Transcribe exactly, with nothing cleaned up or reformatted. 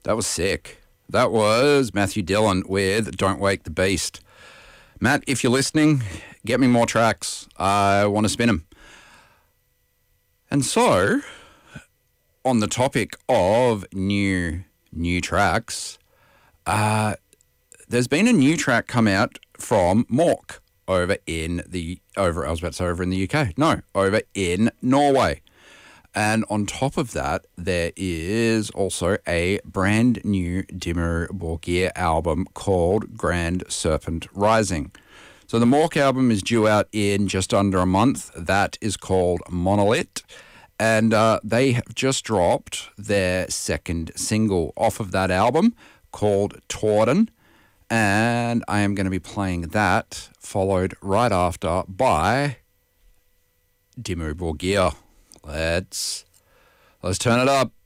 That was sick. That was Matthew Dillon with Don't Wake the Beast. Matt, if you're listening, get me more tracks. I want to spin them. And so, on the topic of new new tracks, uh, there's been a new track come out from Mork over in the over. I was about to say over in the U K. No, over in Norway. And on top of that, there is also a brand new Dimmu Borgir album called Grand Serpent Rising. So the Mork album is due out in just under a month. That is called Monolith. And uh, they have just dropped their second single off of that album called Torden. And I am going to be playing that, followed right after by Dimmu Borgir. Let's let's turn it up.